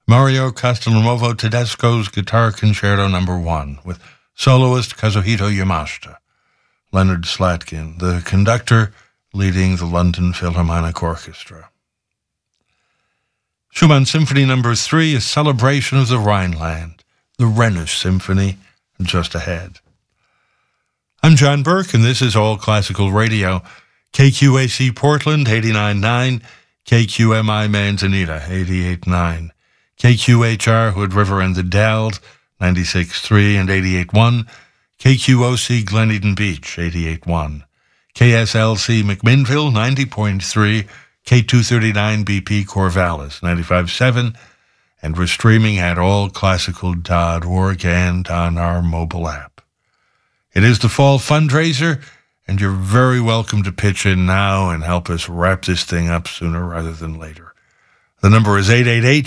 Mario Castelnuovo Tedesco's Guitar Concerto No. 1 with soloist Kazuhito Yamashita. Leonard Slatkin, the conductor, leading the London Philharmonic Orchestra. Schumann Symphony No. 3, a celebration of the Rhineland, the Rhenish Symphony, just ahead. I'm John Burke, and this is All Classical Radio. KQAC Portland, 89.9, KQMI Manzanita, 88.9, KQHR Hood River and the Dalles, 96.3 and 88.1, KQOC Glen Eden Beach, 88.1, KSLC McMinnville, 90.3, K239 BP Corvallis, 95.7, and we're streaming at allclassical.org and on our mobile app. It is the fall fundraiser, and you're very welcome to pitch in now and help us wrap this thing up sooner rather than later. The number is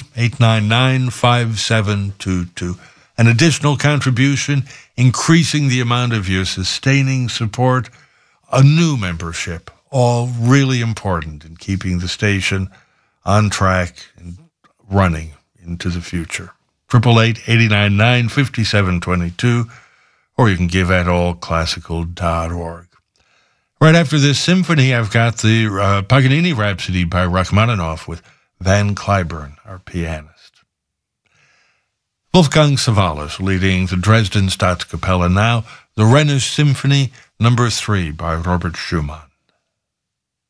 888-899-5722. An additional contribution, increasing the amount of your sustaining support, a new membership, all really important in keeping the station on track and running into the future. 888-899-5722, or you can give at allclassical.org. Right after this symphony, I've got the Paganini Rhapsody by Rachmaninoff with Van Cliburn, our pianist. Wolfgang Savalas leading the Dresden Staatskapelle now, the Rhenish Symphony No. 3 by Robert Schumann.